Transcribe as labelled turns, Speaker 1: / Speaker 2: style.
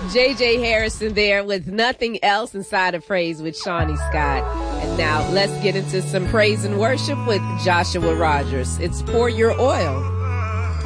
Speaker 1: J.J. Harrison there with Nothing Else Inside of Praise with Shawnee Scott. And now let's get into some praise and worship with Joshua Rogers. It's Pour Your Oil.